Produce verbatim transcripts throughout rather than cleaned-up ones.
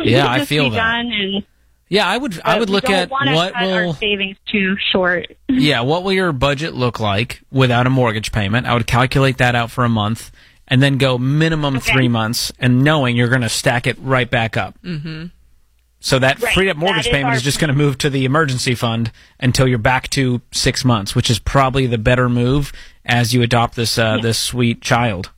Yeah, to I just feel be that. done. And Yeah, I would. I would we look don't at wanna what cut will our savings too short. Yeah, what will your budget look like without a mortgage payment? I would calculate that out for a month and then go minimum Okay. three months and knowing you're going to stack it right back up. Mm-hmm. So that Right, freed up mortgage that is payment our- is just going to move to the emergency fund until you're back to six months, which is probably the better move as you adopt this uh, Yeah. this sweet child.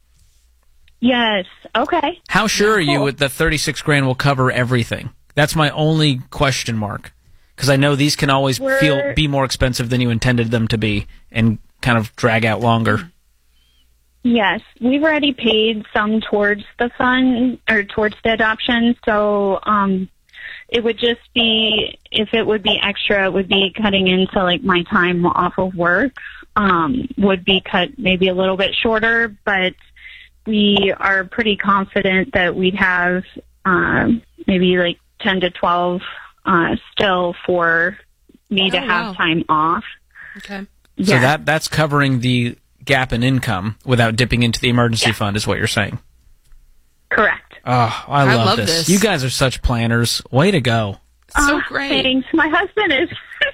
Yes. Okay. How sure are you Cool. with the thirty-six grand will cover everything? That's my only question mark. Because I know these can always We're- feel be more expensive than you intended them to be and kind of drag out longer. Yes, we've already paid some towards the fund or towards the adoption, so um, it would just be, if it would be extra, it would be cutting into like my time off of work, um, would be cut maybe a little bit shorter, but we are pretty confident that we'd have um, maybe like ten to twelve uh, still for me to Oh, have wow. time off. Okay. So Yeah. that that's covering the gap in income without dipping into the emergency Yeah. fund is what you're saying. Correct. Oh, I I love, love this. this. You guys are such planners. Way to go. So Oh, great. Thanks. My husband is.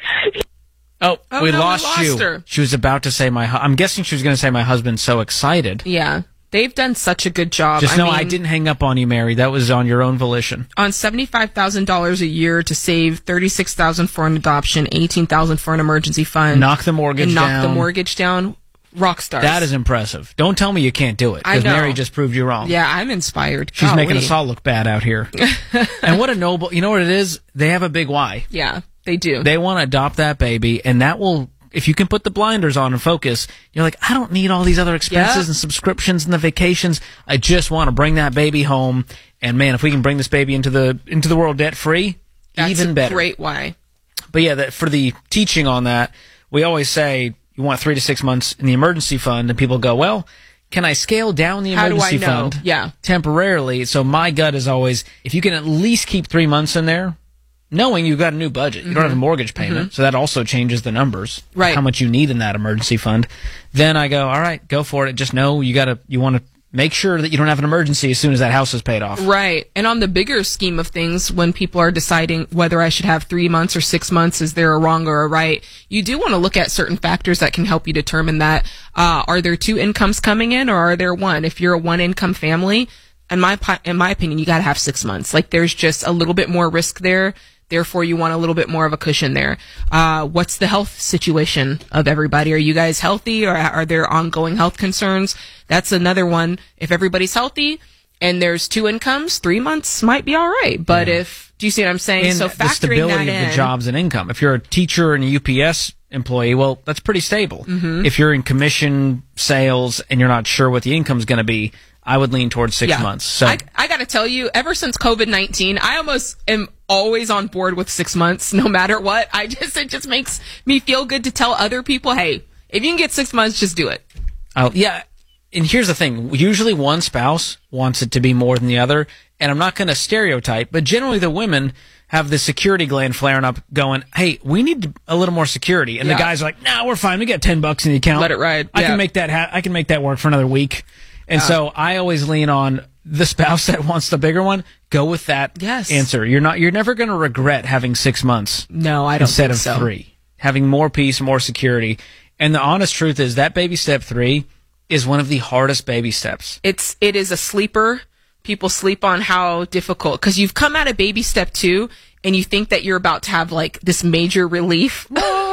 Oh, Oh, we, no, we lost lost you. her. She was about to say my hu- I'm guessing she was going to say my husband's so excited. Yeah. They've done such a good job. Just I know mean, I didn't hang up on you, Mary. That was on your own volition. on seventy-five thousand dollars a year to save thirty-six thousand dollars for an adoption, eighteen thousand dollars for an emergency fund. Knock the mortgage and knock down. the mortgage down. Rock stars. That is impressive. Don't tell me you can't do it I because know. Mary just proved you wrong. Yeah, I'm inspired. She's Golly. making us all look bad out here. And what a noble, you know what it is? They have a big why. Yeah, they do. They want to adopt that baby, and that will, if you can put the blinders on and focus, you're like, I don't need all these other expenses Yeah. and subscriptions and the vacations. I just want to bring that baby home. And man, if we can bring this baby into the into the world debt free, That's even a better. great why. But yeah, that for the teaching on that, we always say you want three to six months in the emergency fund, and people go, well, can I scale down the How do I emergency know? fund Yeah. temporarily? So my gut is always, if you can at least keep three months in there, knowing you've got a new budget, you don't have a mortgage payment, so that also changes the numbers, of Right. how much you need in that emergency fund. Then I go, all right, go for it. Just know you got to, you want to make sure that you don't have an emergency as soon as that house is paid off. Right. And on the bigger scheme of things, when people are deciding whether I should have three months or six months, is there a wrong or a right? You do want to look at certain factors that can help you determine that. Uh, are there two incomes coming in or are there one? If you're a one income family, in my, pi- in my opinion, you got to have six months. Like there's just a little bit more risk there. Therefore, you want a little bit more of a cushion there. Uh, what's the health situation of everybody? Are you guys healthy or are there ongoing health concerns? That's another one. If everybody's healthy and there's two incomes, three months might be all right. But if, do you see what I'm saying? And so the factoring stability that of in. the jobs and income. If you're a teacher and a U P S employee, well, that's pretty stable. Mm-hmm. If you're in commission sales and you're not sure what the income's going to be, I would lean towards six Yeah. months. So I, I got to tell you, ever since COVID nineteen, I almost am always on board with six months, no matter what. I just, it just makes me feel good to tell other people, hey, if you can get six months, just do it. I'll, yeah. And here's the thing. Usually one spouse wants it to be more than the other. And I'm not going to stereotype, but generally the women have the security gland flaring up going, hey, we need a little more security. And Yeah. the guys are like, nah, we're fine. We got ten bucks in the account. Let it ride. I Yeah. can make that ha- I can make that work for another week. And so I always lean on the spouse that wants the bigger one. Go with that Yes. answer. You're not, you're never going to regret having six months No, I don't instead think of so. three. Having more peace, more security. And the honest truth is that baby step three is one of the hardest baby steps. It's it is a sleeper. People sleep on how difficult because you've come out of baby step two and you think that you're about to have like this major relief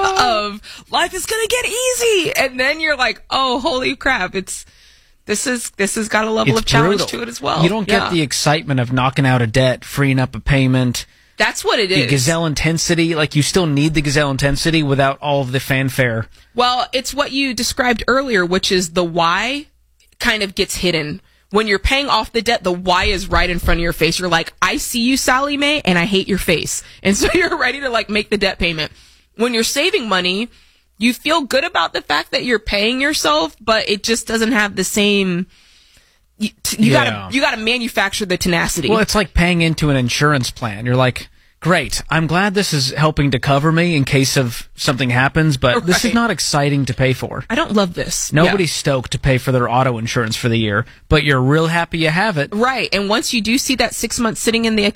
of life is gonna get easy, and then you're like, oh, holy crap! It's this is this has got a level It's of challenge brutal. to it as well. You don't get Yeah. the excitement of knocking out a debt, freeing up a payment, That's what it the is. gazelle intensity. Like you still need the gazelle intensity without all of the fanfare. Well, it's what you described earlier, which is the why kind of gets hidden. When you're paying off the debt, the why is right in front of your face. You're like, I see you, Sally Mae, and I hate your face. And so you're ready to like make the debt payment. When you're saving money, you feel good about the fact that you're paying yourself, but it just doesn't have the same, you, you Yeah. gotta, you gotta manufacture the tenacity. Well, it's like paying into an insurance plan. You're like, great, I'm glad this is helping to cover me in case of something happens, but this is Right. not exciting to pay for. I don't love this. Nobody's Yeah. stoked to pay for their auto insurance for the year, but you're real happy you have it. Right. And once you do see that six months sitting in the account,